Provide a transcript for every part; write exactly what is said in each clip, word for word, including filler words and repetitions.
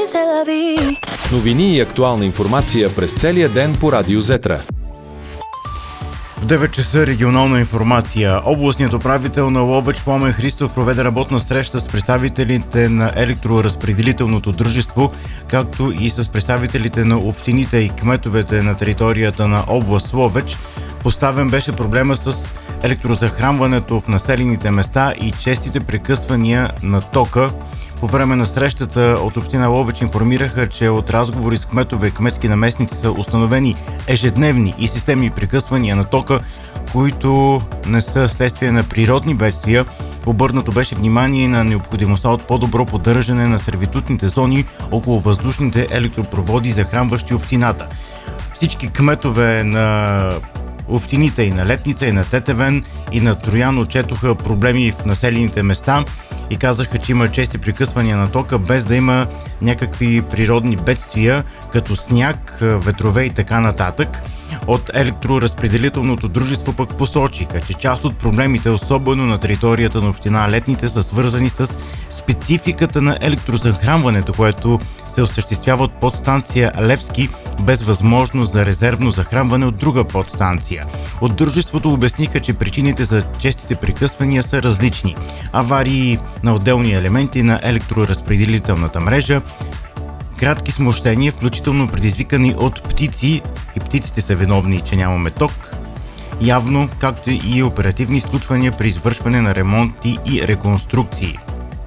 c'est la vie. Новини и актуална информация през целия ден по Радио Зетра. В девет часа регионална информация. Областният управител на Ловеч Пламен Христов проведе работна среща с представителите на електроразпределителното дружество, както и с представителите на общините и кметовете на територията на област Ловеч. Поставен беше проблема с електрозахранването в населените места и честите прекъсвания на тока. По време на срещата от община Ловеч информираха, че от разговори с кметове и кметски наместници са установени ежедневни и системни прекъсвания на тока, които не са следствие на природни бедствия. Обърнато беше внимание на необходимостта от по-добро поддържане на сервитутните зони около въздушните електропроводи, захранващи общината. Всички кметове на общините и на Летница, и на Тетевен, и на Троян отчетоха проблеми в населените места и казаха, че има чести прекъсвания на тока, без да има някакви природни бедствия, като сняг, ветрове и така нататък. От електроразпределителното дружество пък посочиха, че част от проблемите, особено на територията на община Летница, са свързани с спецификата на електрозахранването, което се осъществява от подстанция Левски, без възможност за резервно захранване от друга подстанция. От дружеството обясниха, че причините за честите прекъсвания са различни. Аварии на отделни елементи на електроразпределителната мрежа, кратки смущения, включително предизвикани от птици, и птиците са виновни, че нямаме ток, явно, както и оперативни изключвания при извършване на ремонти и реконструкции.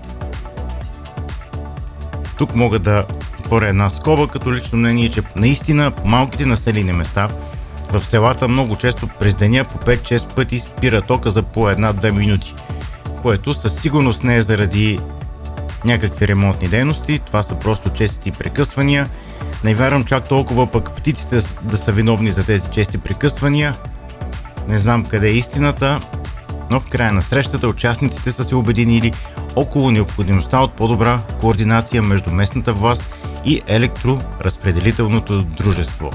Тук мога да отворя една скоба като лично мнение, че наистина по малките населени места в селата много често през деня по пет-шест пъти спира тока за по една-две минути, което със сигурност не е заради някакви ремонтни дейности, това са просто чести прекъсвания. Не вярвам чак толкова пък птиците да са виновни за тези чести прекъсвания. Не знам къде е истината, но в края на срещата участниците са се обединили около необходимостта от по-добра координация между местната власт и електроразпределителното дружество.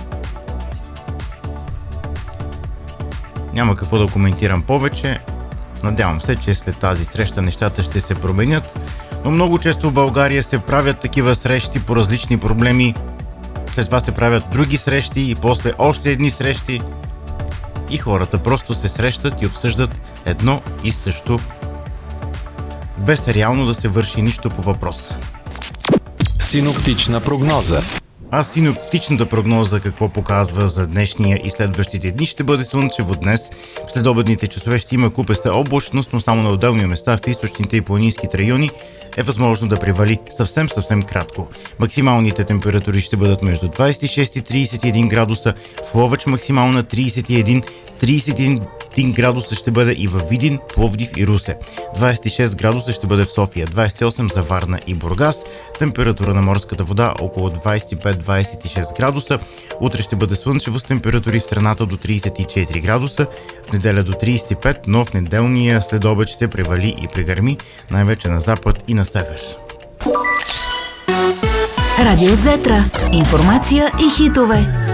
Няма какво да коментирам повече. Надявам се, че след тази среща нещата ще се променят, но много често в България се правят такива срещи по различни проблеми. След това се правят други срещи и после още едни срещи. И хората просто се срещат и обсъждат едно и също, без реално да се върши нищо по въпроса. Синоптична прогноза. А синоптичната прогноза какво показва за днешния и следващите дни? Ще бъде слънчево днес. В следобедните часове ще има купеста облачност, но само на отделни места в източните и планинските райони е възможно да превали съвсем-съвсем кратко. Максималните температури ще бъдат между двадесет и шест и тридесет и един градуса, в Ловеч максимална тридесет и един, тридесет и един градуса ще бъде и във Видин, Пловдив и Русе. двадесет и шест градуса ще бъде в София, двадесет и осем за Варна и Бургас. Температура на морската вода около двадесет и пет до двадесет и шест градуса. Утре ще бъде слънчево с температури в страната до тридесет и четири градуса. В неделя до тридесет и пет, но в неделния следобед ще превали и прегърми, най-вече на запад и на север. Радио Зетра. Информация и хитове.